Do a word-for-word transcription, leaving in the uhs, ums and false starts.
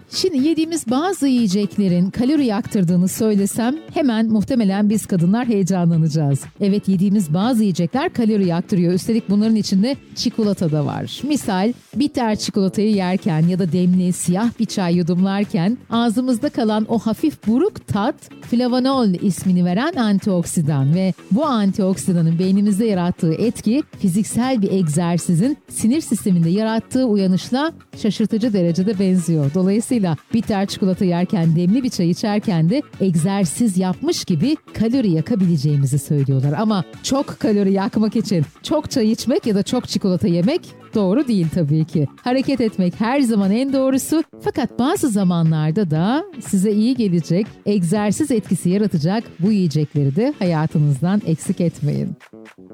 Şimdi yediğimiz bazı yiyeceklerin kalori yaktırdığını söylesem hemen muhtemelen biz kadınlar heyecanlanacağız. Evet, yediğimiz bazı yiyecekler kalori yaktırıyor. Üstelik bunların içinde çikolata da var. Misal bitter çikolatayı yerken ya da demli siyah bir çay yudumlarken ağzımızda kalan o hafif buruk tat flavanol ismini veren antioksidan ve bu antioksidanın beynimizde yarattığı etki fiziksel bir egzersizin sinir sisteminde yarattığı uyanışla şaşırtıcı derecede benziyor. Dolayısıyla bitter çikolata yerken, demli bir çay içerken de egzersiz yapmış gibi kalori yakabileceğimizi söylüyorlar. Ama çok kalori yakmak için çok çay içmek ya da çok çikolata yemek doğru değil tabii ki. Hareket etmek her zaman en doğrusu. Fakat bazı zamanlarda da size iyi gelecek, egzersiz etkisi yaratacak bu yiyecekleri de hayatınızdan eksik etmeyin.